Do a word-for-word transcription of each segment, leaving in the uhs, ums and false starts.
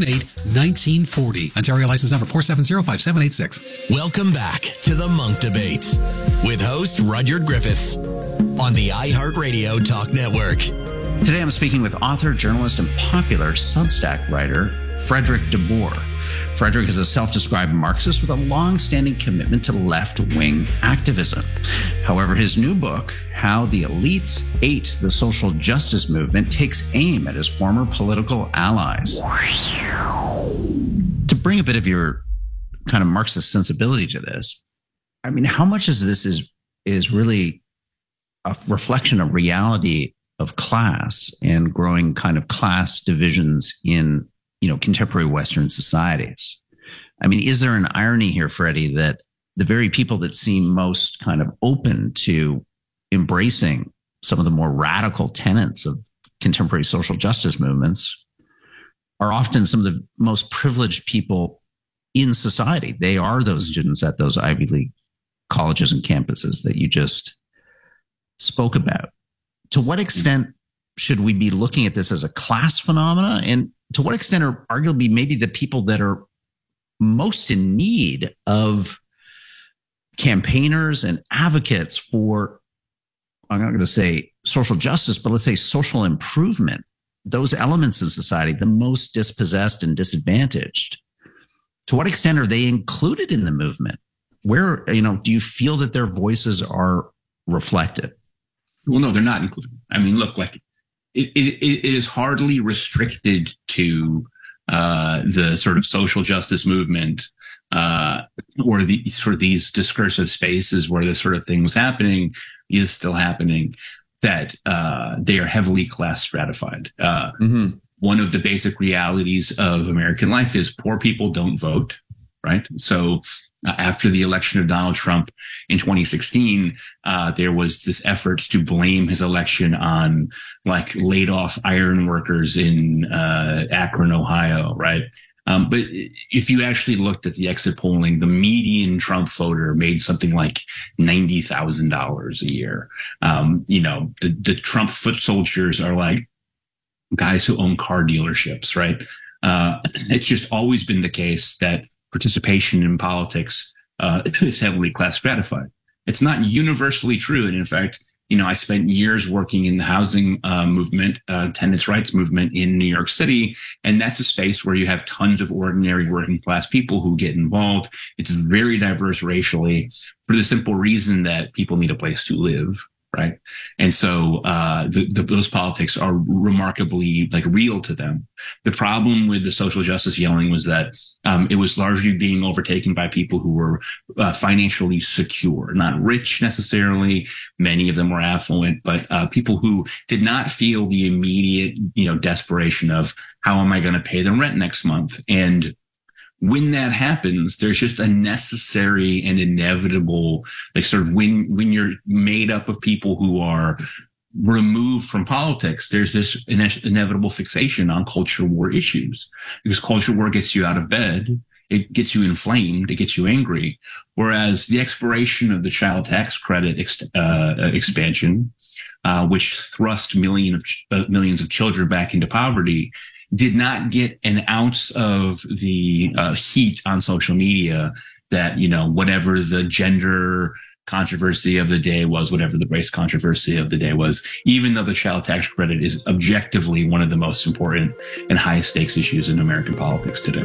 one eight, one nine four zero. Ontario license number four seven zero five seven eight six. Welcome back to the Monk Debates with host Rudyard Griffiths on the iHeartRadio Talk Network. Today I'm speaking with author, journalist, and popular Substack writer Frederick DeBoer. Frederick is a self-described Marxist with a long-standing commitment to left-wing activism. However, his new book, How the Elites Ate the Social Justice Movement, takes aim at his former political allies. To bring a bit of your kind of Marxist sensibility to this, I mean, how much of this is is really a reflection of reality of class and growing kind of class divisions in, you know, contemporary Western societies? I mean, is there an irony here, Freddie, that the very people that seem most kind of open to embracing some of the more radical tenets of contemporary social justice movements are often some of the most privileged people in society? They are those students at those Ivy League colleges and campuses that you just spoke about. To what extent should we be looking at this as a class phenomena? And to what extent are arguably maybe the people that are most in need of campaigners and advocates for, I'm not going to say social justice, but let's say social improvement, those elements in society, the most dispossessed and disadvantaged? To what extent are they included in the movement? Where, you know, do you feel that their voices are reflected? Well, no, they're not included. I mean, look, like it, it, it is hardly restricted to uh, the sort of social justice movement uh, or the sort of these discursive spaces where this sort of thing was happening, is still happening, that uh, they are heavily class stratified. Uh, mm-hmm. One of the basic realities of American life is poor people don't vote, right? So Uh, after the election of Donald Trump in twenty sixteen, uh, there was this effort to blame his election on like laid off iron workers in uh, Akron, Ohio, right? Um, but if you actually looked at the exit polling, the median Trump voter made something like ninety thousand dollars a year. Um, you know, the, the Trump foot soldiers are like guys who own car dealerships, right? Uh, it's just always been the case that participation in politics uh, is heavily class stratified. It's not universally true. And in fact, you know, I spent years working in the housing uh, movement, uh, tenants' rights movement in New York City. And that's a space where you have tons of ordinary working class people who get involved. It's very diverse racially for the simple reason that people need a place to live. Right. And so, uh, the, the, those politics are remarkably like real to them. The problem with the social justice yelling was that, um, it was largely being overtaken by people who were uh, financially secure, not rich necessarily. Many of them were affluent, but, uh, people who did not feel the immediate, you know, desperation of how am I going to pay the rent next month? And when that happens, there's just a necessary and inevitable, like sort of when, when you're made up of people who are removed from politics, there's this ine- inevitable fixation on culture war issues, because culture war gets you out of bed. It gets you inflamed. It gets you angry. Whereas the expiration of the child tax credit ex- uh, expansion, uh, which thrust million of ch- uh, millions of children back into poverty, did not get an ounce of the uh, heat on social media that, you know, whatever the gender controversy of the day was, whatever the race controversy of the day was, even though the child tax credit is objectively one of the most important and highest stakes issues in American politics today.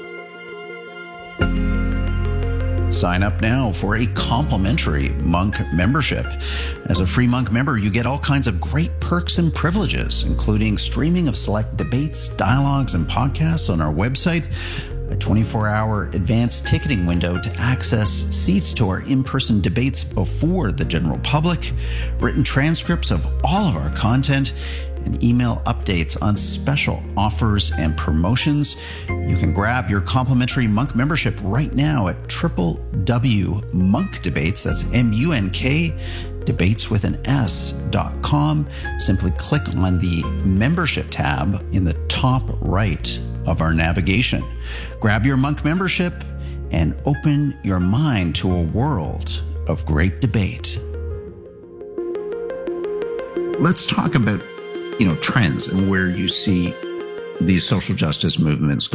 Sign up now for a complimentary Monk membership. As a free Monk member, you get all kinds of great perks and privileges, including streaming of select debates, dialogues, and podcasts on our website, a twenty-four hour advanced ticketing window to access seats to our in-person debates before the general public, written transcripts of all of our content, and email updates on special offers and promotions. You can grab your complimentary Monk membership right now at w w w dot monk debates, that's M U N K, debates with an S dot com. Simply click on the membership tab in the top right of our navigation. Grab your Monk membership and open your mind to a world of great debate. Let's talk about, you know, trends and where you see these social justice movements